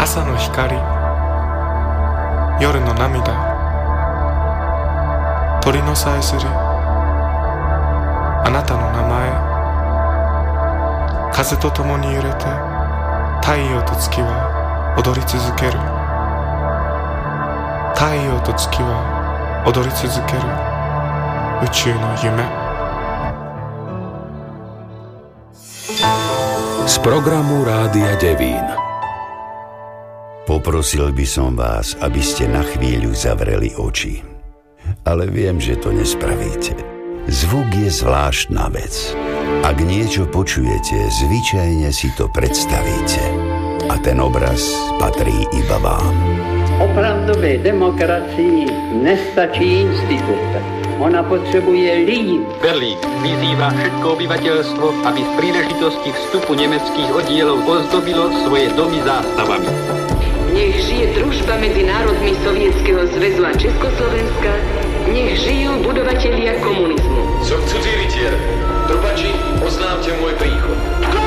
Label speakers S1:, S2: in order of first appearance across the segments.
S1: 朝の光、夜の涙、鳥のさえずり、あなたの名前、風と共に揺れて太陽と月は踊り続ける。太陽と月は踊り続ける宇宙の夢。
S2: Z programu Rádia Devín.
S3: Poprosil by som vás, aby ste na chvíľu zavreli oči. Ale viem, že to nespravíte. Zvuk je zvláštna vec. Ak niečo počujete, zvyčajne si to predstavíte. A ten obraz patrí iba vám.
S4: Opravdové demokracii nestačí institut. Ona potřebuje lidi.
S5: Berlín vyzývá všetko obyvateľstvo, aby z príležitosti vstupu nemeckých oddielov ozdobilo svoje domy zástavami.
S6: Nech žije družba medzi národmi Sovietskeho zväzu a Československa, nech žijú budovatelia komunizmu.
S7: Som cudzí rytier. Trubači, oznámte môj príchod.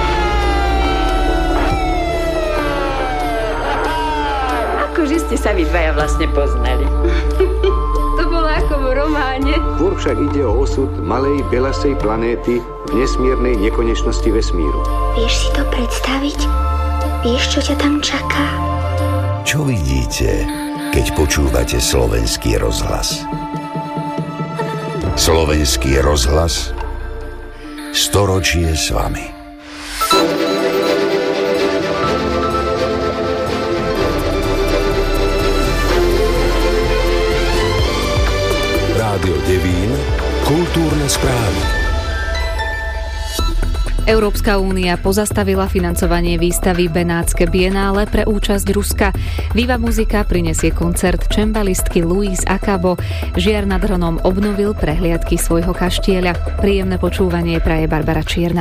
S6: Akože ste sa vy dvaja vlastne poznali. To bolo ako v románe.
S8: Skôr však ide o osud malej belasej planéty v nesmiernej nekonečnosti vesmíru.
S9: Vieš si to predstaviť? Vieš, čo ťa tam čaká?
S3: Čo vidíte, keď počúvate Slovenský rozhlas? Slovenský rozhlas, storočie s vami.
S2: Rádio Devín, kultúrne správy.
S10: Európska únia pozastavila financovanie výstavy Benátske bienále pre účasť Ruska. Viva muzika prinesie koncert čembalistky Louise Akabo. Žiar nad Hronom obnovil prehliadky svojho kaštieľa. Príjemné počúvanie praje Barbara Čierna.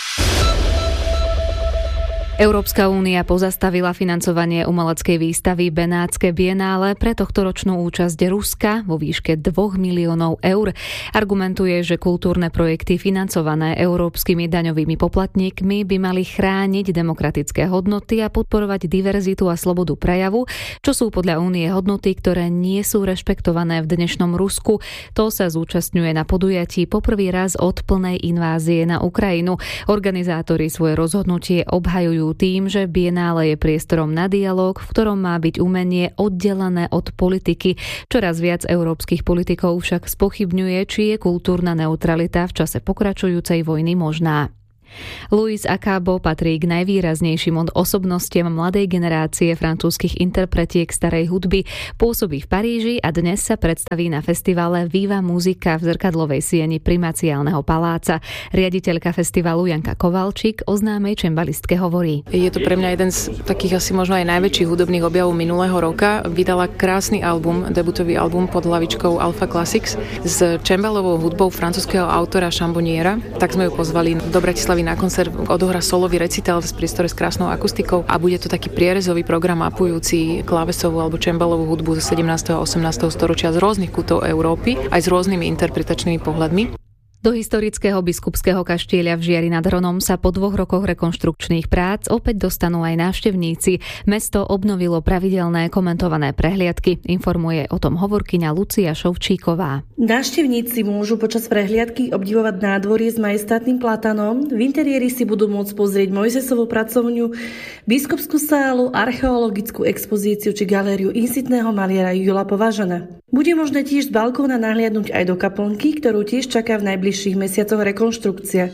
S10: Európska únia pozastavila financovanie umeleckej výstavy Benátske bienále pre tohtoročnú účasť Ruska vo výške 2 miliónov eur. Argumentuje, že kultúrne projekty financované európskymi daňovými poplatníkmi by mali chrániť demokratické hodnoty a podporovať diverzitu a slobodu prejavu, čo sú podľa únie hodnoty, ktoré nie sú rešpektované v dnešnom Rusku. To sa zúčastňuje na podujatí poprvý raz od plnej invázie na Ukrajinu. Organizátori svoje rozhodnutie obhajujú tým, že bienále je priestorom na dialóg, v ktorom má byť umenie oddelené od politiky. Čoraz viac európskych politikov však spochybňuje, či je kultúrna neutralita v čase pokračujúcej vojny možná. Louise Akabo patrí k najvýraznejším osobnostiam mladej generácie francúzskych interpretiek starej hudby. Pôsobí v Paríži a dnes sa predstaví na festivale Viva muzika v zrkadlovej sieni Primaciálneho paláca. Riaditeľka festivalu Janka Kovalčík o známej čembalistke hovorí.
S11: Je to pre mňa jeden z takých asi možno aj najväčších hudobných objavov minulého roka. Vydala krásny album, debutový album pod hlavičkou Alpha Classics s čembalovou hudbou francúzskeho autora Chambonniera. Tak sme ju pozvali do Bratislavy na koncert, odohrá solový recital v priestore s krásnou akustikou a bude to taký prierezový program mapujúci klávesovú alebo čembalovú hudbu zo 17. a 18. storočia z rôznych kútov Európy aj s rôznymi interpretačnými pohľadmi.
S10: Do historického biskupského kaštieľa v Žiari nad Hronom sa po 2 rokoch rekonštrukčných prác opäť dostanú aj návštevníci. Mesto obnovilo pravidelné komentované prehliadky. Informuje o tom hovorkyňa Lucia Šovčíková.
S12: Návštevníci môžu počas prehliadky obdivovať nádvorie s majestátnym platanom. V interiéri si budú môcť pozrieť Mojzesovú pracovňu, biskupskú sálu, archeologickú expozíciu či galériu insitného maliara Jula Považana. Bude možné tiež z balkóna nahliadnúť aj do kaplnky, ktorú tiež čaká v najbližších mesiacoch rekonštrukcia.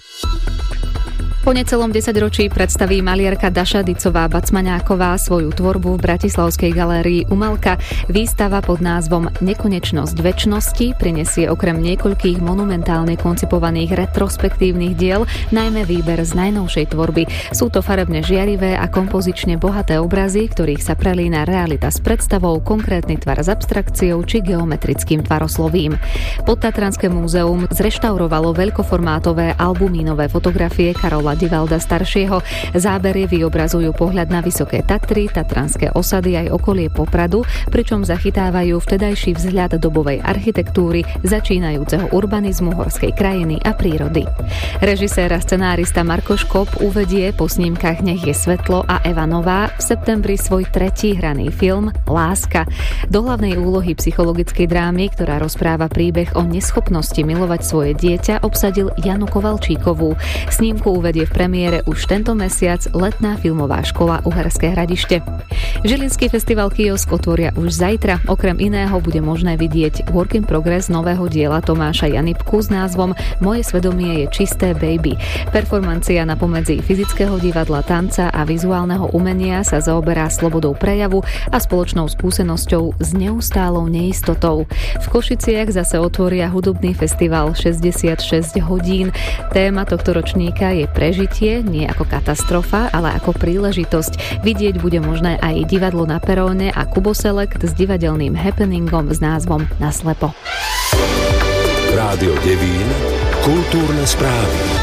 S10: Po necelom 10 ročí predstaví maliarka Daša Dicová-Bacmaňáková svoju tvorbu v Bratislavskej galérii Umelka. Výstava pod názvom Nekonečnosť večnosti prinesie okrem niekoľkých monumentálne koncipovaných retrospektívnych diel najmä výber z najnovšej tvorby. Sú to farebne žiarivé a kompozične bohaté obrazy, ktorých sa prelína realita s predstavou, konkrétny tvar s abstrakciou či geometrickým tvaroslovím. Podtatranské múzeum zreštaurovalo veľkoformátové albumínové fotografie Karola Karla Divalda staršieho. Zábery vyobrazujú pohľad na Vysoké Tatry, tatranské osady aj okolie Popradu, pričom zachytávajú vtedajší vzhľad dobovej architektúry, začínajúceho urbanizmu, horskej krajiny a prírody. Režisér a scenárista Marko Škop uvedie po snímkach Nech je svetlo a Eva Nová v septembri svoj tretí hraný film Láska. Do hlavnej úlohy psychologickej drámy, ktorá rozpráva príbeh o neschopnosti milovať svoje dieťa, obsadil Janu Kovalčíkovú. Snímku uvedie v premiére už tento mesiac letná filmová škola Uherské Hradište. Žilinský festival Kiosk otvoria už zajtra. Okrem iného bude možné vidieť work in progress nového diela Tomáša Janibku s názvom Moje svedomie je čisté, baby. Performancia na pomedzi fyzického divadla, tanca a vizuálneho umenia sa zaoberá slobodou prejavu a spoločnou skúsenosťou s neustálou neistotou. V Košiciach zase otvoria hudobný festival 66 hodín. Téma tohto ročníka je prežitie, nie ako katastrofa, ale ako príležitosť. Vidieť bude možné aj divadlo na peróne a Kubo Select s divadelným happeningom s názvom Naslepo.
S2: Rádio Devín, kultúrne správy.